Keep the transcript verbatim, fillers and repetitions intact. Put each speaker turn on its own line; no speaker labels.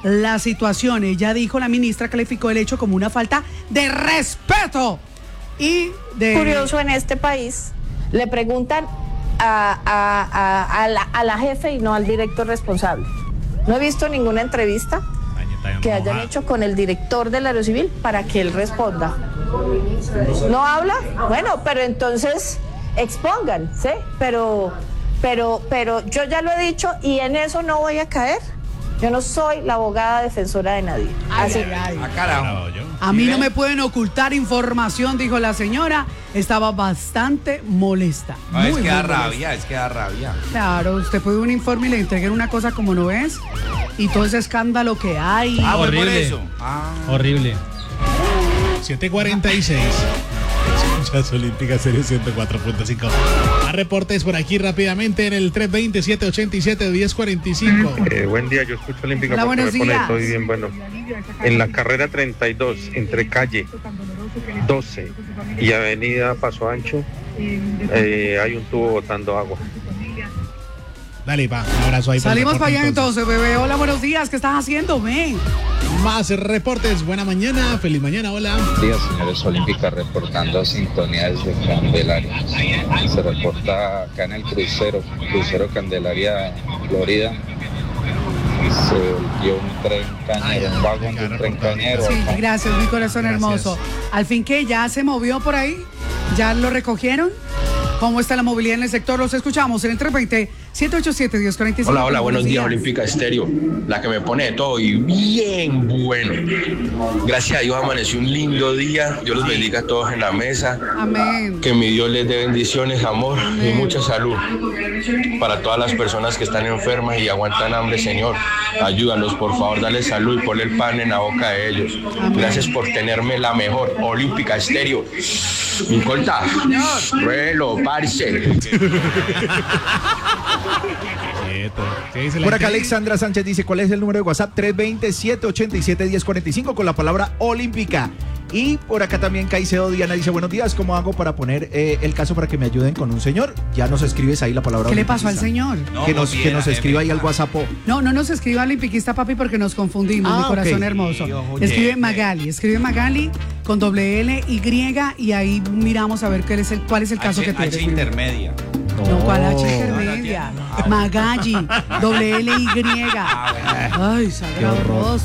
la situación. Ella dijo, la ministra calificó el hecho como una falta de respeto y de...
Curioso, en este país le preguntan a, a, a, a, la, a la jefe y no al director responsable. No he visto ninguna entrevista que hayan hecho con el director del Aerocivil para que él responda. ¿No habla? Bueno, pero entonces expongan, ¿sí? Pero, pero, pero yo ya lo he dicho y en eso no voy a caer. Yo no soy la abogada defensora de nadie. Así.
Ay, ay, ay.
Ah, carajo.
A mí no me pueden ocultar información, dijo la señora. Estaba bastante molesta.
No, es
muy,
que da
muy molesta.
rabia, es que da rabia.
Claro, usted puede un informe y le entreguen una cosa como no es. Y todo ese escándalo que hay.
Ah, fue por
Horrible.
eso. Ah.
Horrible. siete cuarenta y seis. Escuchas Olímpica Serie ciento cuatro punto cinco. A reportes por aquí rápidamente en el tres veinte, siete ochenta y siete, diez cuarenta y cinco.
Eh, buen día, yo escucho Olímpica
Hola,
porque
buenos
me pone
días.
todo bien bueno. En la carrera treinta y dos, entre calle doce y avenida Paso Ancho, eh, hay un tubo botando agua.
Dale, pa, un abrazo ahí. por el
Salimos
reporte,
para allá entonces, bebé. Hola, buenos días. ¿Qué estás haciendo, ven?
Más reportes. Buena mañana. Feliz mañana. Hola.
Buenos días, señores Olímpica, reportando sintonía desde Candelaria. Se reporta acá en el crucero, crucero Candelaria, Florida. Se volvió un tren cañero, un vagón de un tren cañero.
Sí, gracias, mi corazón
Gracias.
hermoso. Al fin que ya se movió por ahí, ya lo recogieron. ¿Cómo está la movilidad en el sector? Los escuchamos en el tres veinte, siete ochenta y siete, diez cuarenta y cinco.
Hola, hola, buenos días, Olímpica Estéreo, la que me pone de todo y bien bueno. Gracias a Dios amaneció un lindo día, Dios los bendiga a todos en la mesa.
Amén.
Que mi Dios les dé bendiciones, amor
Amén.
y mucha salud. Para todas las personas que están enfermas y aguantan hambre, Señor, ayúdalos, por favor, dale salud y ponle el pan en la boca de ellos.
Amén.
Gracias por tenerme la mejor, Olímpica Estéreo. Mi colta, ruelo, parce.
Quieto. ¿Qué dice la
Por acá
gente?
Alexandra Sánchez dice, ¿cuál es el número de WhatsApp? tres veinte, siete ochenta y siete, diez cuarenta y cinco con la palabra Olímpica. Y por acá también Caicedo Diana dice, buenos días, ¿cómo hago para poner eh, el caso para que me ayuden con un señor? Ya nos escribes ahí la palabra
¿Qué le
Olímpica.
pasó al señor?
No,
Que nos,
muy
que
bien,
nos
la
escriba ahí
jefe.
al WhatsApp.
No, no nos escriba olimpiquista, papi, porque nos confundimos,
Ah,
mi corazón
ok.
hermoso.
Sí, oye,
Escribe
eh.
Magali, escribe Magali con doble L, Y, y ahí miramos a ver cuál es el, cuál es el caso
H,
que
H
tienes.
intermedia.
No, ¿cuál H
No.
intermedia?
No, no tiene.
Magalli, doble L, Y.
Ah, bueno.
Ay, sagrado
Qué horror.
Dios.